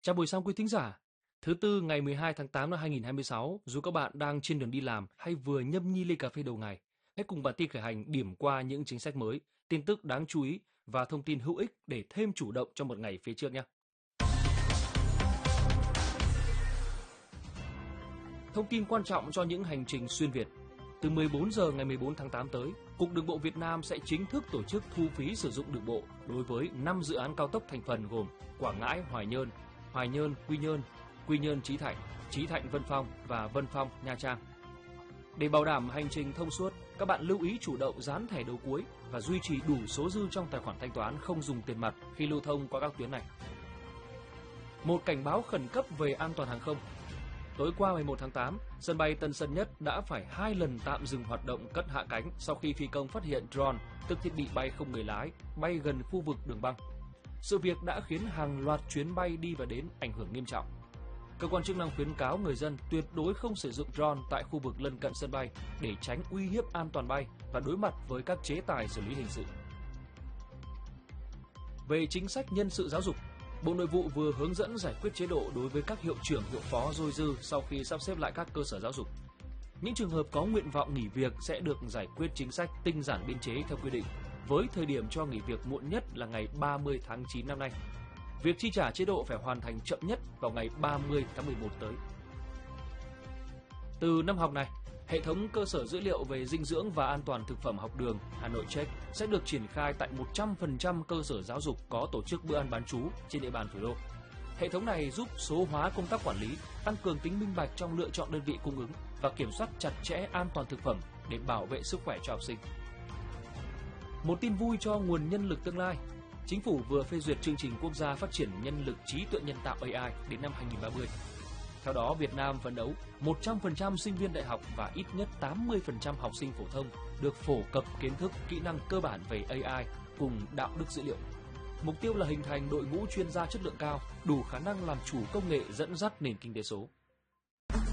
Chào buổi sáng quý thính giả. Thứ Tư ngày 12 tháng 8 năm 2026, dù các bạn đang trên đường đi làm hay vừa nhâm nhi ly cà phê đầu ngày, hãy cùng bản tin khởi hành điểm qua những chính sách mới, tin tức đáng chú ý và thông tin hữu ích để thêm chủ động cho một ngày phía trước nhé. Thông tin quan trọng cho những hành trình xuyên Việt. Từ 14 giờ ngày 14 tháng 8 tới, Cục Đường bộ Việt Nam sẽ chính thức tổ chức thu phí sử dụng đường bộ đối với 5 dự án cao tốc thành phần gồm Quảng Ngãi - Hoài Nhơn - Quy Nhơn - Chí Thạnh - Vân Phong và Vân Phong - Nha Trang. Để bảo đảm hành trình thông suốt, các bạn lưu ý chủ động dán thẻ đầu cuối và duy trì đủ số dư trong tài khoản thanh toán không dùng tiền mặt khi lưu thông qua các tuyến này. Một cảnh báo khẩn cấp về an toàn hàng không. Tối qua 11 tháng 8, sân bay Tân Sơn Nhất đã phải 2 lần tạm dừng hoạt động cất hạ cánh sau khi phi công phát hiện drone, tức thiết bị bay không người lái, bay gần khu vực đường băng. Sự việc đã khiến hàng loạt chuyến bay đi và đến ảnh hưởng nghiêm trọng. Cơ quan chức năng khuyến cáo người dân tuyệt đối không sử dụng drone tại khu vực lân cận sân bay để tránh uy hiếp an toàn bay và đối mặt với các chế tài xử lý hình sự. Về chính sách nhân sự giáo dục, Bộ Nội vụ vừa hướng dẫn giải quyết chế độ đối với các hiệu trưởng, hiệu phó dôi dư sau khi sắp xếp lại các cơ sở giáo dục. Những trường hợp có nguyện vọng nghỉ việc sẽ được giải quyết chính sách tinh giản biên chế theo quy định, với thời điểm cho nghỉ việc muộn nhất là ngày 30 tháng 9 năm nay. Việc chi trả chế độ phải hoàn thành chậm nhất vào ngày 30 tháng 11 tới. Từ năm học này, hệ thống cơ sở dữ liệu về dinh dưỡng và an toàn thực phẩm học đường Hà Nội Check sẽ được triển khai tại 100% cơ sở giáo dục có tổ chức bữa ăn bán trú trên địa bàn thủ đô. Hệ thống này giúp số hóa công tác quản lý, tăng cường tính minh bạch trong lựa chọn đơn vị cung ứng và kiểm soát chặt chẽ an toàn thực phẩm để bảo vệ sức khỏe cho học sinh. Một tin vui cho nguồn nhân lực tương lai. Chính phủ vừa phê duyệt chương trình quốc gia phát triển nhân lực trí tuệ nhân tạo AI đến năm 2030. Theo đó, Việt Nam phấn đấu 100% sinh viên đại học và ít nhất 80% học sinh phổ thông được phổ cập kiến thức, kỹ năng cơ bản về AI cùng đạo đức dữ liệu. Mục tiêu là hình thành đội ngũ chuyên gia chất lượng cao, đủ khả năng làm chủ công nghệ dẫn dắt nền kinh tế số.